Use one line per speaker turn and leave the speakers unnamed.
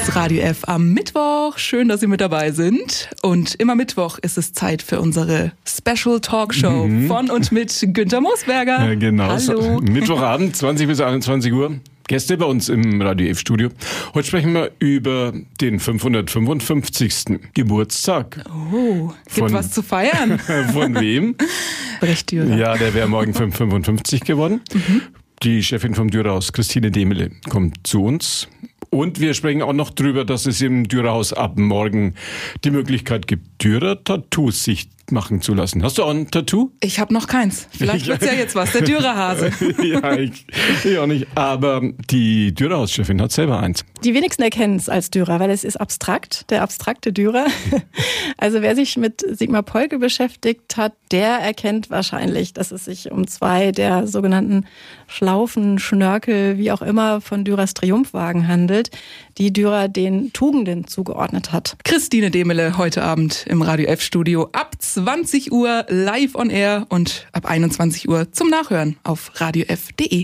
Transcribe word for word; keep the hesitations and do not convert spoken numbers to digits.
Radio F am Mittwoch. Schön, dass Sie mit dabei sind. Und immer Mittwoch ist es Zeit für unsere Special Talkshow mhm. von und mit Günther Moosberger.
Ja, genau.
Hallo.
Mittwochabend, zwanzig bis einundzwanzig Uhr. Gäste bei uns im Radio F-Studio. Heute sprechen wir über den fünfhundertfünfundfünfzigsten Geburtstag.
Oh, gibt von, was zu feiern.
Von wem?
Brecht Dürer.
Ja, der wäre morgen fünfundfünfzig geworden. Mhm. Die Chefin vom Dürerhaus, Christine Demele, kommt zu uns. Und wir sprechen auch noch drüber, dass es im Dürerhaus ab morgen die Möglichkeit gibt, Dürer-Tattoos sich machen zu lassen. Hast du auch ein Tattoo?
Ich habe noch keins. Vielleicht wird's ja jetzt was. Der Dürerhase.
Ja, ich, ich auch nicht. Aber die Dürerhauschefin hat selber eins.
Die wenigsten erkennen es als Dürer, weil es ist abstrakt, der abstrakte Dürer. Also wer sich mit Sigmar Polke beschäftigt hat, der erkennt wahrscheinlich, dass es sich um zwei der sogenannten Schlaufen, Schnörkel, wie auch immer, von Dürers Triumphwagen handelt, die Dürer den Tugenden zugeordnet hat.
Christine Demele heute Abend im Radio F-Studio ab zwanzig Uhr live on air und ab einundzwanzig Uhr zum Nachhören auf radio f punkt de.